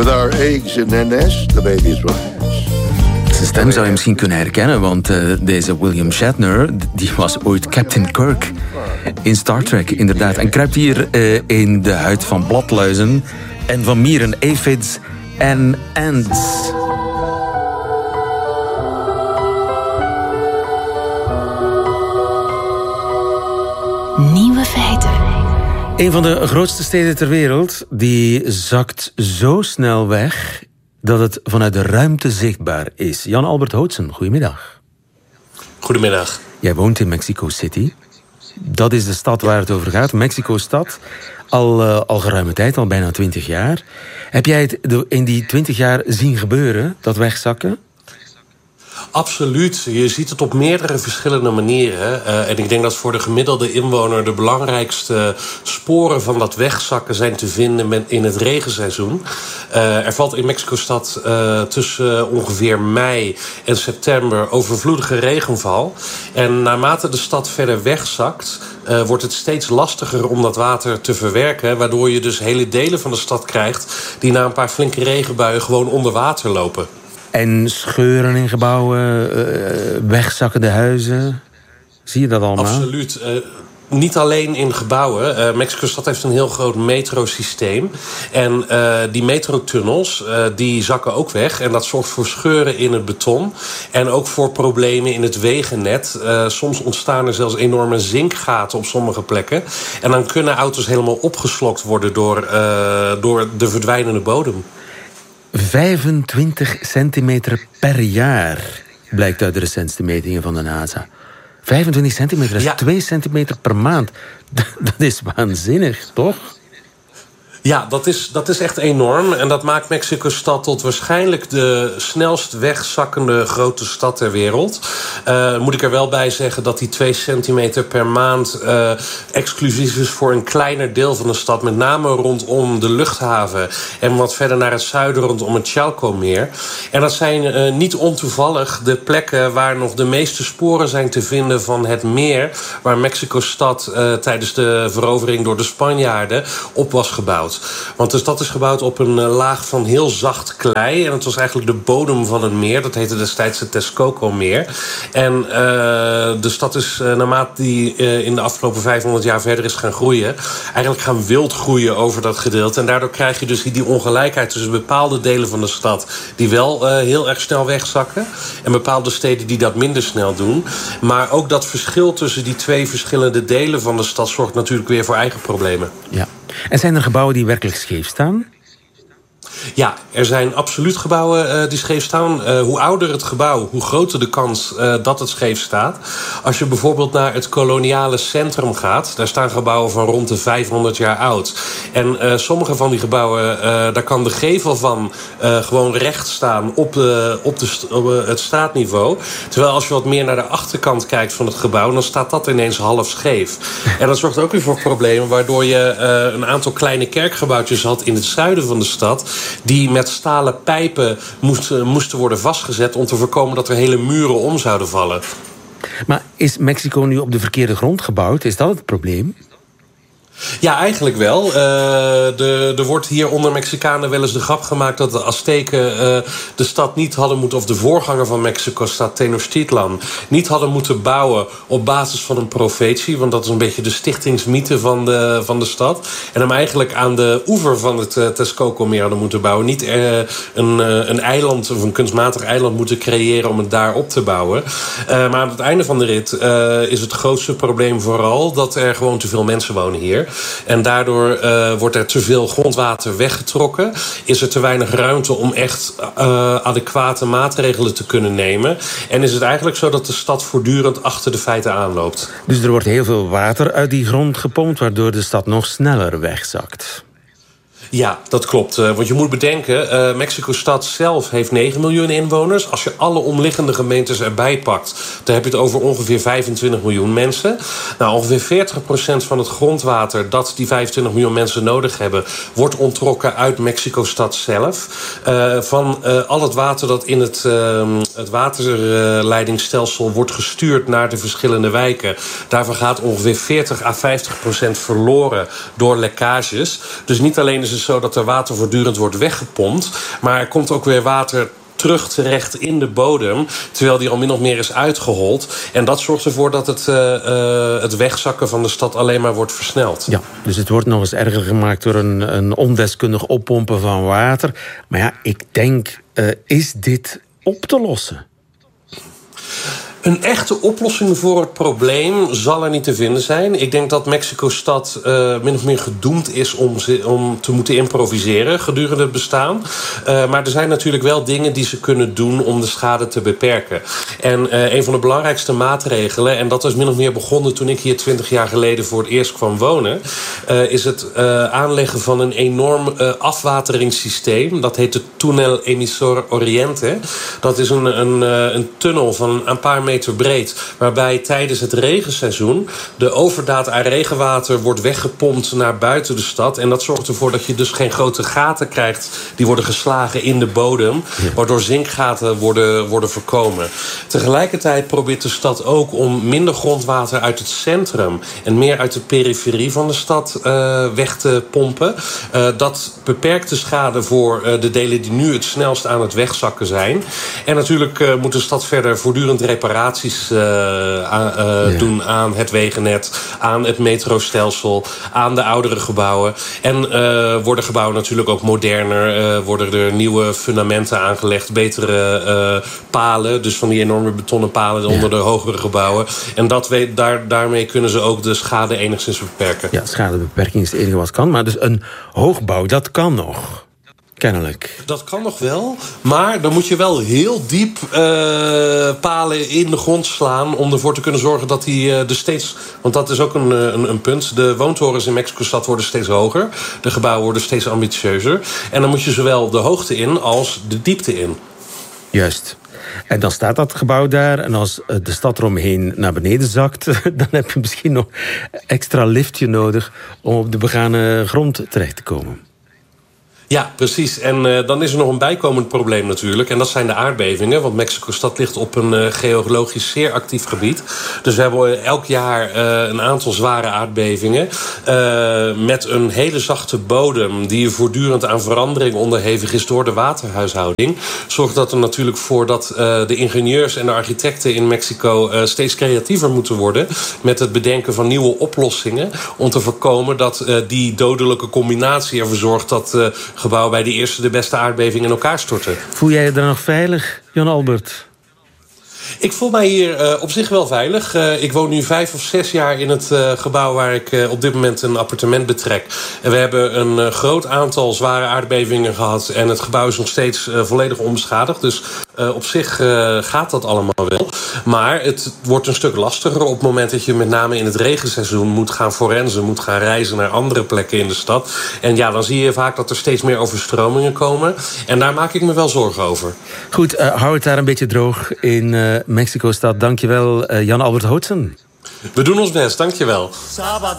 With our eggs in their nest, the babies will hatch. Zijn stem zou je misschien kunnen herkennen, want deze William Shatner, die was ooit Captain Kirk in Star Trek, inderdaad. En kruipt hier in de huid van bladluizen en van mieren, aphids en ants. Nieuwe feiten. Een van de grootste steden ter wereld, die zakt zo snel weg dat het vanuit de ruimte zichtbaar is. Jan-Albert Hootsen, goedemiddag. Goedemiddag. Jij woont in Mexico City. Dat is de stad waar het over gaat. Mexico-stad. Al geruime tijd, al bijna 20 jaar. Heb jij het in die 20 jaar zien gebeuren, dat wegzakken? Absoluut. Je ziet het op meerdere verschillende manieren. En ik denk dat voor de gemiddelde inwoner de belangrijkste sporen van dat wegzakken zijn te vinden in het regenseizoen. Er valt in Mexico-stad tussen ongeveer mei en september overvloedige regenval. En naarmate de stad verder wegzakt, wordt het steeds lastiger om dat water te verwerken, waardoor je dus hele delen van de stad krijgt die na een paar flinke regenbuien gewoon onder water lopen. En scheuren in gebouwen, wegzakkende huizen. Zie je dat allemaal? Absoluut. Niet alleen in gebouwen. Mexico-stad heeft een heel groot metrosysteem. En die metrotunnels, die zakken ook weg. En dat zorgt voor scheuren in het beton. En ook voor problemen in het wegennet. Soms ontstaan er zelfs enorme zinkgaten op sommige plekken. En dan kunnen auto's helemaal opgeslokt worden door de verdwijnende bodem. 25 centimeter per jaar, blijkt uit de recentste metingen van de NASA. 25 centimeter, dat is 2 centimeter per maand. Dat is waanzinnig, toch? Ja, dat is echt enorm. En dat maakt Mexico-stad tot waarschijnlijk de snelst wegzakkende grote stad ter wereld. Moet ik er wel bij zeggen dat die 2 centimeter per maand exclusief is voor een kleiner deel van de stad. Met name rondom de luchthaven en wat verder naar het zuiden rondom het Chalco-meer. En dat zijn niet ontoevallig de plekken waar nog de meeste sporen zijn te vinden van het meer waar Mexico-stad tijdens de verovering door de Spanjaarden op was gebouwd. Want de stad is gebouwd op een laag van heel zacht klei. En het was eigenlijk de bodem van het meer. Dat heette destijds het Texcoco-meer. En de stad is, naarmate die in de afgelopen 500 jaar verder is gaan groeien, eigenlijk gaan wild groeien over dat gedeelte. En daardoor krijg je dus die ongelijkheid tussen bepaalde delen van de stad die wel heel erg snel wegzakken. En bepaalde steden die dat minder snel doen. Maar ook dat verschil tussen die twee verschillende delen van de stad zorgt natuurlijk weer voor eigen problemen. Ja. En zijn er gebouwen die werkelijk scheef staan? Ja, er zijn absoluut gebouwen die scheef staan. Hoe ouder het gebouw, hoe groter de kans dat het scheef staat. Als je bijvoorbeeld naar het koloniale centrum gaat, daar staan gebouwen van rond de 500 jaar oud. En sommige van die gebouwen, daar kan de gevel van gewoon recht staan op het straatniveau. Terwijl als je wat meer naar de achterkant kijkt van het gebouw, dan staat dat ineens half scheef. En dat zorgt ook weer voor problemen, waardoor je een aantal kleine kerkgebouwtjes had in het zuiden van de stad, die met stalen pijpen moesten worden vastgezet om te voorkomen dat er hele muren om zouden vallen. Maar is Mexico nu op de verkeerde grond gebouwd? Is dat het probleem? Ja, eigenlijk wel. Er wordt hier onder Mexicanen wel eens de grap gemaakt dat de Azteken de stad niet hadden moeten, of de voorganger van Mexico-stad, Tenochtitlan, niet hadden moeten bouwen op basis van een profetie. Want dat is een beetje de stichtingsmythe van de stad. En hem eigenlijk aan de oever van het Texcoco-meer hadden moeten bouwen. Niet een eiland of een kunstmatig eiland moeten creëren om het daar op te bouwen. Maar aan het einde van de rit is het grootste probleem vooral dat er gewoon te veel mensen wonen hier. En daardoor wordt er te veel grondwater weggetrokken. Is er te weinig ruimte om echt adequate maatregelen te kunnen nemen. En is het eigenlijk zo dat de stad voortdurend achter de feiten aanloopt. Dus er wordt heel veel water uit die grond gepompt, waardoor de stad nog sneller wegzakt. Ja, dat klopt. Want je moet bedenken, Mexico-stad zelf heeft 9 miljoen inwoners. Als je alle omliggende gemeentes erbij pakt, dan heb je het over ongeveer 25 miljoen mensen. Nou, ongeveer 40% van het grondwater dat die 25 miljoen mensen nodig hebben, wordt onttrokken uit Mexico-stad zelf. Van al het water dat in het waterleidingsstelsel wordt gestuurd naar de verschillende wijken, daarvan gaat ongeveer 40 à 50% verloren door lekkages. Dus niet alleen is de het zo dat er water voortdurend wordt weggepompt. Maar er komt ook weer water terug terecht in de bodem, terwijl die al min of meer is uitgehold. En dat zorgt ervoor dat het wegzakken van de stad alleen maar wordt versneld. Ja, dus het wordt nog eens erger gemaakt door een ondeskundig oppompen van water. Maar ja, ik denk, is dit op te lossen? Een echte oplossing voor het probleem zal er niet te vinden zijn. Ik denk dat Mexico-stad min of meer gedoemd is om te moeten improviseren gedurende het bestaan. Maar er zijn natuurlijk wel dingen die ze kunnen doen om de schade te beperken. En een van de belangrijkste maatregelen, en dat is min of meer begonnen toen ik hier 20 jaar geleden voor het eerst kwam wonen, is het aanleggen van een enorm afwateringssysteem. Dat heet de Túnel Emisor Oriente. Dat is een tunnel van een paar meter breed, waarbij tijdens het regenseizoen de overdaad aan regenwater wordt weggepompt naar buiten de stad. En dat zorgt ervoor dat je dus geen grote gaten krijgt die worden geslagen in de bodem, waardoor zinkgaten worden voorkomen. Tegelijkertijd probeert de stad ook om minder grondwater uit het centrum en meer uit de periferie van de stad weg te pompen. Dat beperkt de schade voor de delen die nu het snelst aan het wegzakken zijn. En natuurlijk moet de stad verder voortdurend reparaties doen aan het wegennet, aan het metrostelsel, aan de oudere gebouwen. En worden gebouwen natuurlijk ook moderner, worden er nieuwe fundamenten aangelegd, betere palen, dus van die enorme betonnen palen onder de hogere gebouwen. En daarmee kunnen ze ook de schade enigszins beperken. Ja, schadebeperking is het enige wat kan, maar dus een hoogbouw, dat kan nog. Kennelijk. Dat kan nog wel, maar dan moet je wel heel diep palen in de grond slaan om ervoor te kunnen zorgen dat die er steeds... Want dat is ook een punt. De woontorens in Mexico-stad worden steeds hoger. De gebouwen worden steeds ambitieuzer. En dan moet je zowel de hoogte in als de diepte in. Juist. En dan staat dat gebouw daar. En als de stad eromheen naar beneden zakt, dan heb je misschien nog extra liftje nodig om op de begane grond terecht te komen. Ja, precies. En dan is er nog een bijkomend probleem natuurlijk. En dat zijn de aardbevingen. Want Mexico-stad ligt op een geologisch zeer actief gebied. Dus we hebben elk jaar een aantal zware aardbevingen. Met een hele zachte bodem die voortdurend aan verandering onderhevig is door de waterhuishouding. Zorgt dat er natuurlijk voor dat de ingenieurs en de architecten in Mexico steeds creatiever moeten worden met het bedenken van nieuwe oplossingen. Om te voorkomen dat die dodelijke combinatie ervoor zorgt dat gebouw bij de eerste de beste aardbeving in elkaar storten. Voel jij je daar nog veilig, Jan Albert? Ik voel mij hier op zich wel veilig. Ik woon nu 5 of 6 jaar in het gebouw waar ik op dit moment een appartement betrek. En we hebben een groot aantal zware aardbevingen gehad. En het gebouw is nog steeds volledig onbeschadigd. Dus op zich gaat dat allemaal wel. Maar het wordt een stuk lastiger op het moment dat je met name in het regenseizoen moet gaan forensen, moet gaan reizen naar andere plekken in de stad. En ja, dan zie je vaak dat er steeds meer overstromingen komen. En daar maak ik me wel zorgen over. Goed, hou het daar een beetje droog in Mexico-stad. Dankjewel, Jan Albert Houtsen. We doen ons best, dankjewel.